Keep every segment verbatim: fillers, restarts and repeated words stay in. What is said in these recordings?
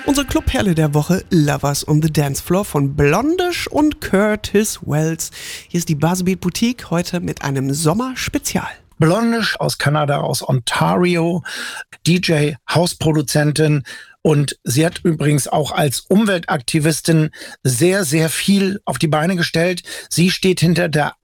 Unsere Clubperle der Woche, Lovers on the Dance Floor von Blondish und Curtis Wells. Hier ist die Buzzbeat Boutique, heute mit einem Sommerspezial. Blondish aus Kanada, aus Ontario, D J, Hausproduzentin. Und sie hat übrigens auch als Umweltaktivistin sehr, sehr viel auf die Beine gestellt. Sie steht hinter der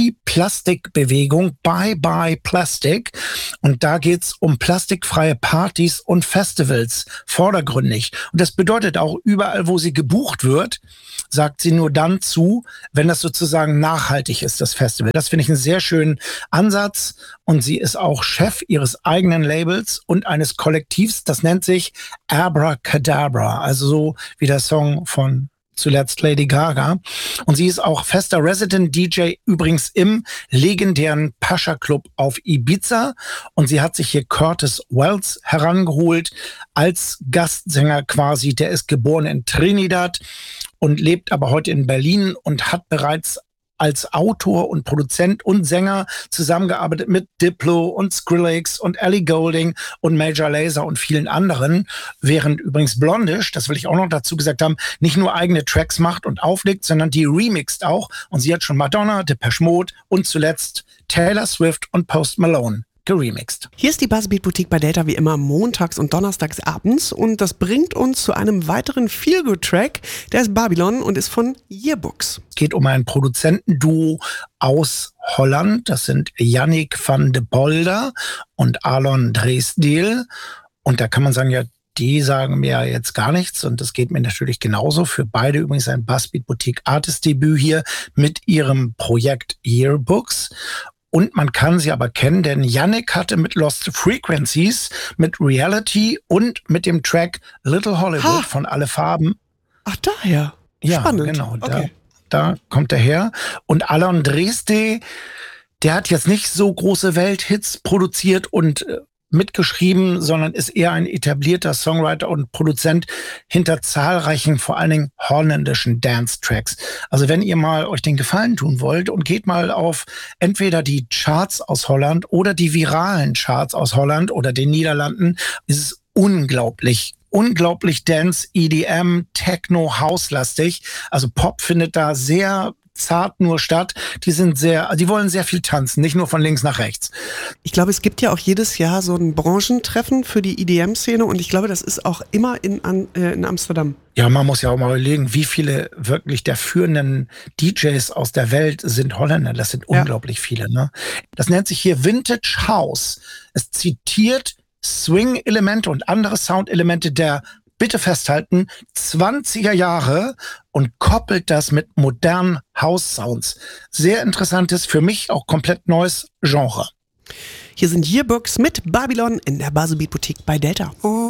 Anti-Plastik-Bewegung Bye Bye Plastic. Und da geht's um plastikfreie Partys und Festivals, vordergründig. Und das bedeutet auch, überall, wo sie gebucht wird, sagt sie nur dann zu, wenn das sozusagen nachhaltig ist, das Festival. Das finde ich einen sehr schönen Ansatz. Und sie ist auch Chef ihres eigenen Labels und eines Kollektivs, das nennt sich Abracadabra, also so wie der Song von zuletzt Lady Gaga. Und sie ist auch fester Resident D J, übrigens im legendären Pascha Club auf Ibiza. Und sie hat sich hier Curtis Wells herangeholt als Gastsänger quasi. Der ist geboren in Trinidad und lebt aber heute in Berlin und hat bereits als Autor und Produzent und Sänger zusammengearbeitet mit Diplo und Skrillex und Ellie Goulding und Major Lazer und vielen anderen, während übrigens Blondish, das will ich auch noch dazu gesagt haben, nicht nur eigene Tracks macht und auflegt, sondern die remixt auch. Und sie hat schon Madonna, Depeche Mode und zuletzt Taylor Swift und Post Malone geremixed. Hier ist die Buzzbeat Boutique bei Delta wie immer montags und donnerstags abends und das bringt uns zu einem weiteren Feel-Good-Track, der ist Babylon und ist von Yearbooks. Es geht um ein Produzentenduo aus Holland, das sind Yannick van de Polder und Alon Dresdel und da kann man sagen, ja, die sagen mir jetzt gar nichts und das geht mir natürlich genauso. Für beide übrigens ein Buzzbeat Boutique Artist Debüt hier mit ihrem Projekt Yearbooks. Und man kann sie aber kennen, denn Yannick hatte mit Lost Frequencies, mit Reality und mit dem Track Little Hollywood ha. von Alle Farben. Ach, daher. Ja, spannend. Genau. Okay. Da, da kommt er her. Und Alon Dresde, der hat jetzt nicht so große Welthits produziert und äh, mitgeschrieben, sondern ist eher ein etablierter Songwriter und Produzent hinter zahlreichen, vor allen Dingen holländischen Dance-Tracks. Also wenn ihr mal euch den Gefallen tun wollt und geht mal auf entweder die Charts aus Holland oder die viralen Charts aus Holland oder den Niederlanden, ist es unglaublich. Unglaublich Dance, E D M, Techno, House-lastig. Also Pop findet da sehr zart nur statt. Die sind sehr, die wollen sehr viel tanzen, nicht nur von links nach rechts. Ich glaube, es gibt ja auch jedes Jahr so ein Branchentreffen für die E D M-Szene und ich glaube, das ist auch immer in, an, äh, in Amsterdam. Ja, man muss ja auch mal überlegen, wie viele wirklich der führenden D Js aus der Welt sind Holländer. Das sind ja unglaublich viele, ne? Das nennt sich hier Vintage House. Es zitiert Swing-Elemente und andere Sound-Elemente der, bitte festhalten, zwanziger Jahre und koppelt das mit modernen House-Sounds. Sehr interessantes, für mich auch komplett neues Genre. Hier sind Yearbooks mit Babylon in der Buzzbeat Boutique bei Delta. Oh.